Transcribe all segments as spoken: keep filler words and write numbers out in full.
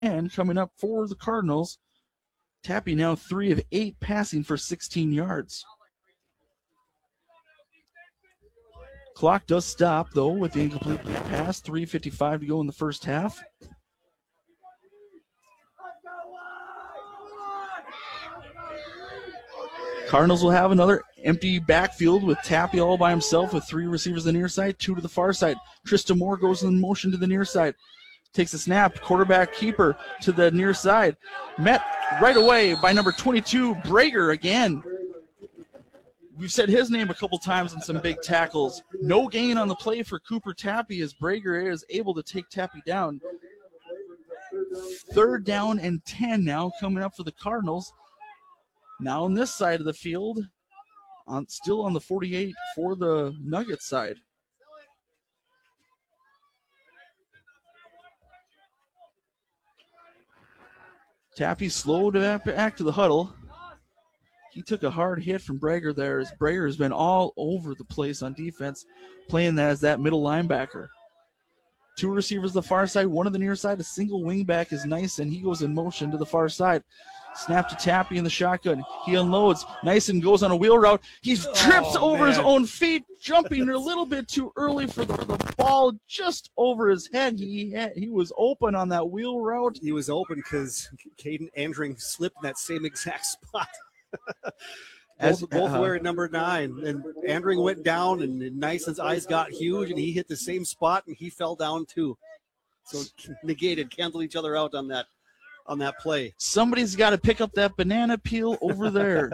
And coming up for the Cardinals, Tappy now three of eight passing for sixteen yards. Clock does stop, though, with the incomplete pass. three fifty-five to go in the first half. Cardinals will have another empty backfield with Tappy all by himself with three receivers on the near side, two to the far side. Trista Moore goes in motion to the near side. Takes a snap, quarterback keeper to the near side. Met right away by number twenty-two, Brager again. We've said his name a couple times in some big tackles. No gain on the play for Cooper Tappy as Brager is able to take Tappy down. Third down and ten now coming up for the Cardinals. Now on this side of the field, on still on the forty-eight for the Nuggets side. Tappy slowed back to the huddle. He took a hard hit from Brager there as Brager has been all over the place on defense, playing that as that middle linebacker. Two receivers to the far side, one on the near side. A single wingback is Nyson. He goes in motion to the far side. Snap to Tappy in the shotgun. He unloads. Nyson goes on a wheel route. He trips oh, over man. his own feet, jumping a little bit too early for the, the ball just over his head. He had, he was open on that wheel route. He was open because Caden Andring slipped in that same exact spot. As, both both uh, were at number nine, and Andring went down, and Nyson's eyes got huge, and he hit the same spot, and he fell down too. So negated, canceled each other out on that on that play. Somebody's got to pick up that banana peel over there.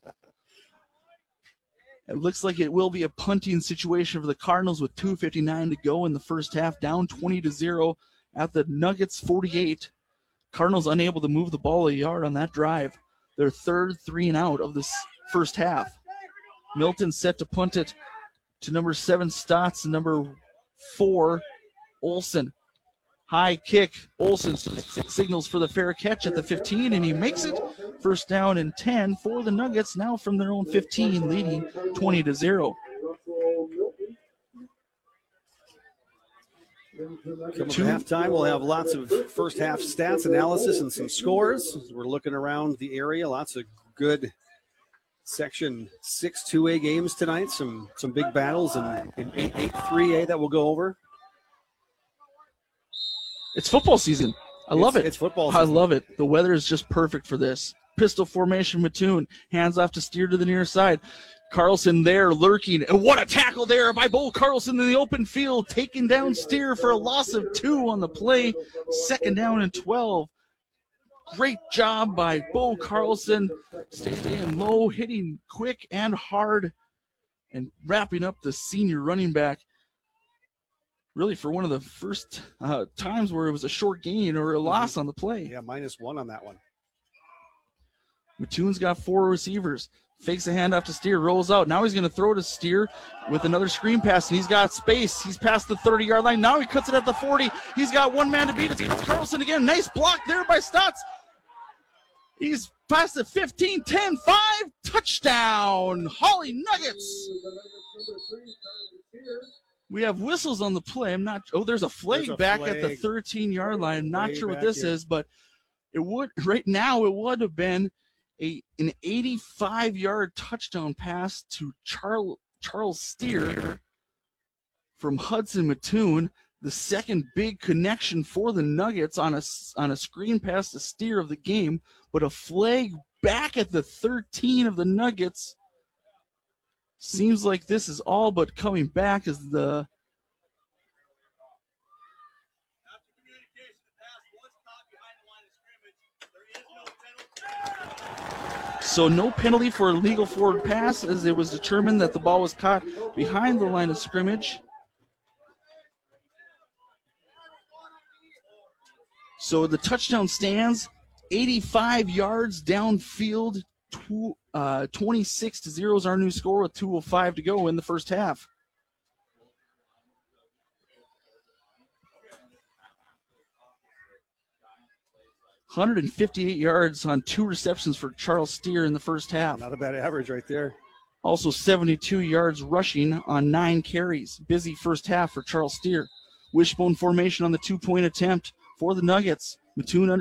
It looks like it will be a punting situation for the Cardinals with two fifty-nine to go in the first half, down twenty to zero at the Nuggets forty-eight. Cardinals unable to move the ball a yard on that drive. Their third three and out of this first half. Milton set to punt it to number seven Stotts and number four Olson. High kick. Olson signals for the fair catch at the fifteen, and he makes it. First down and ten for the Nuggets, now from their own fifteen, leading twenty to zero. Coming to halftime, we'll have lots of first half stats, analysis, and some scores. We're looking around the area. Lots of good Section six two A games tonight. Some some big battles in, in eight three A that we'll go over. It's football season. I love it's, it. It's football season. I love it. The weather is just perfect for this. Pistol formation, Mattoon. Hands off to Steer to the near side. Carlson there lurking. And what a tackle there by Bo Carlson in the open field. Taking down Steer for a loss of two on the play. Second down and twelve. Great job by Bo Carlson. Staying low, hitting quick and hard, and wrapping up the senior running back. Really for one of the first uh, times where it was a short gain or a loss on the play. Yeah, minus one on that one. Mattoon's got four receivers. Fakes a handoff to Steer, rolls out. Now he's going to throw to Steer with another screen pass, and he's got space. He's past the thirty-yard line. Now he cuts it at the forty. He's got one man to beat. It's Carlson again. Nice block there by Stotts. He's past the fifteen, ten, five. Touchdown, Holly Nuggets. We have whistles on the play. I'm not. Oh, there's a flag there's a back flag. At the thirteen-yard line. I'm not Way sure what this here. is, but it would right now. It would have been a an eighty-five-yard touchdown pass to Charles Charles Steer from Hudson Mattoon. The second big connection for the Nuggets on a on a screen pass to Steer of the game, but a flag back at the thirteen of the Nuggets. Seems like this is all but coming back as the So no penalty for a legal forward pass as it was determined that the ball was caught behind the line of scrimmage. So the touchdown stands eighty-five yards downfield. Two, uh, twenty-six to zero is our new score with two oh five to go in the first half. one hundred fifty-eight yards on two receptions for Charles Steer in the first half. Not a bad average right there. Also seventy-two yards rushing on nine carries. Busy first half for Charles Steer. Wishbone formation on the two-point attempt for the Nuggets. Mattoon